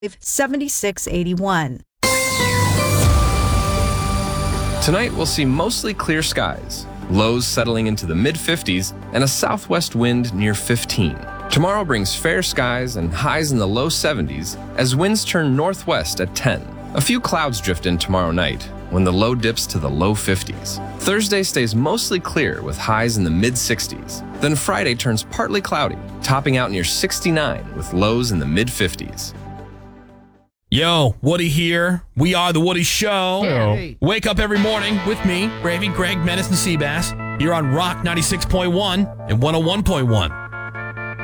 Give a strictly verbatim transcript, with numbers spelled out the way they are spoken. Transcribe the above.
seventy-six eighty-one. Tonight, we'll see mostly clear skies, lows settling into the mid fifties, and a southwest wind near fifteen. Tomorrow brings fair skies and highs in the low seventies as winds turn northwest at ten. A few clouds drift in tomorrow night when the low dips to the low fifties. Thursday stays mostly clear with highs in the mid sixties. Then Friday turns partly cloudy, topping out near sixty-nine with lows in the mid fifties. Yo, Woody here. We are The Woody Show. Hey. Wake up every morning with me, Gravy, Greg, Menace, and Seabass, here on Rock ninety-six point one and one oh one point one.